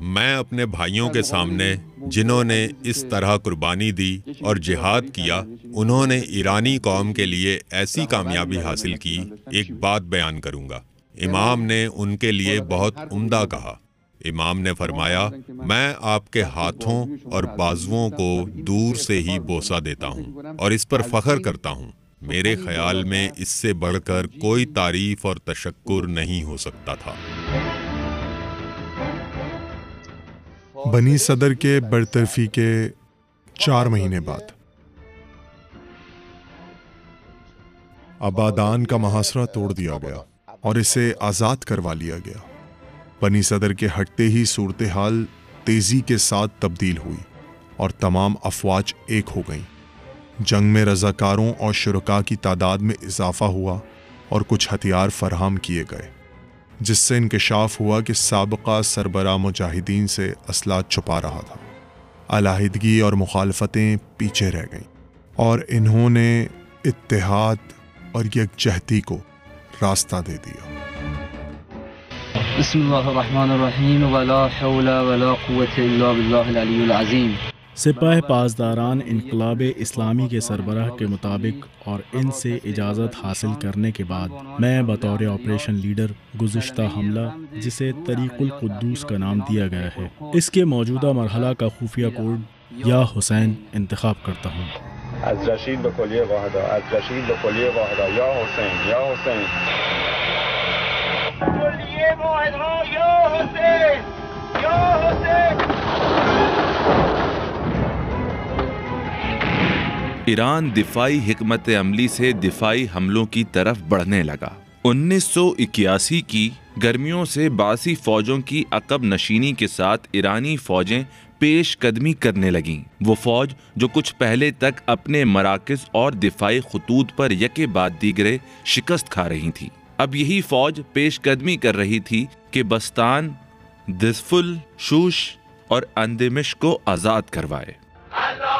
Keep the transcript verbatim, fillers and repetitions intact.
میں اپنے بھائیوں کے سامنے جنہوں نے اس طرح قربانی دی اور جہاد کیا، انہوں نے ایرانی قوم کے لیے ایسی کامیابی حاصل کی، ایک بات بیان کروں گا۔ امام نے ان کے لیے بہت عمدہ کہا۔ امام نے فرمایا، میں آپ کے ہاتھوں اور بازوؤں کو دور سے ہی بوسہ دیتا ہوں اور اس پر فخر کرتا ہوں۔ میرے خیال میں اس سے بڑھ کر کوئی تعریف اور تشکر نہیں ہو سکتا تھا۔ بنی صدر کے برطرفی کے چار مہینے بعد آبادان کا محاصرہ توڑ دیا گیا اور اسے آزاد کروا لیا گیا۔ بنی صدر کے ہٹتے ہی صورتحال تیزی کے ساتھ تبدیل ہوئی اور تمام افواج ایک ہو گئیں۔ جنگ میں رضاکاروں اور شرکاء کی تعداد میں اضافہ ہوا اور کچھ ہتھیار فراہم کیے گئے، جس سے انکشاف ہوا کہ سابقہ سربراہ مجاہدین سے اسلحہ چھپا رہا تھا۔ علیحدگی اور مخالفتیں پیچھے رہ گئیں اور انہوں نے اتحاد اور یکجہتی کو راستہ دے دیا۔ بسم اللہ الرحمن الرحیم ولا حول ولا قوة الا باللہ العلی العظیم۔ سپاہ پاسداران انقلاب اسلامی کے سربراہ کے مطابق اور ان سے اجازت حاصل کرنے کے بعد میں بطور آپریشن لیڈر گزشتہ حملہ، جسے طریق القدوس کا نام دیا گیا ہے، اس کے موجودہ مرحلہ کا خفیہ کوڈ یا حسین انتخاب کرتا ہوں۔ از رشید به کلیه واحدا، از رشید به کلیه واحدا، یا حسین یا حسین، کلیه واحدا یا حسین یا حسین۔ ایران دفاعی حکمت عملی سے دفاعی حملوں کی طرف بڑھنے لگا۔ انیس سو اکیاسی کی گرمیوں سے باسی فوجوں کی عقب نشینی کے ساتھ ایرانی فوجیں پیش قدمی کرنے لگیں۔ وہ فوج جو کچھ پہلے تک اپنے مراکز اور دفاعی خطوط پر یکے بعد دیگرے شکست کھا رہی تھی، اب یہی فوج پیش قدمی کر رہی تھی کہ بستان، دزفل، شوش اور اندمشق کو آزاد کروائے۔